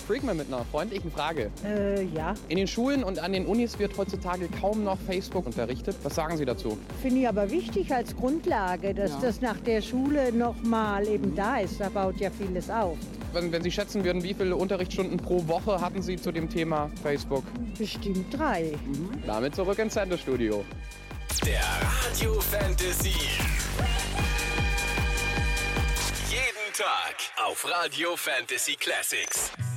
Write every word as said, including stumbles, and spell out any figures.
Freakman mit einer freundlichen Frage. Äh, ja. In den Schulen und an den Unis wird heutzutage kaum noch Facebook unterrichtet. Was sagen Sie dazu? Finde ich aber wichtig als Grundlage, dass Ja. das nach der Schule nochmal eben da ist. Da baut ja vieles auf. Wenn, wenn Sie schätzen würden, wie viele Unterrichtsstunden pro Woche hatten Sie zu dem Thema Facebook? Bestimmt drei. Mhm. Damit zurück ins Sendestudio. Der Radio Fantasy. Jeden Tag auf Radio Fantasy Classics.